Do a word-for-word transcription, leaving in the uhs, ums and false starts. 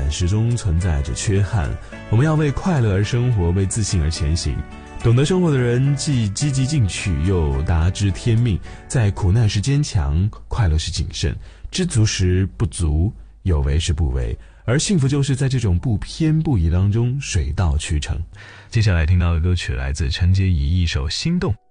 始终存在着缺憾。我们要为快乐而生活，为自信而前行。懂得生活的人既积极进取，又达知天命，在苦难时坚强，快乐时谨慎，知足时不足，有为时不为。而幸福就是在这种不偏不倚当中水到渠成。接下来听到的歌曲来自陈洁仪一首《心动》。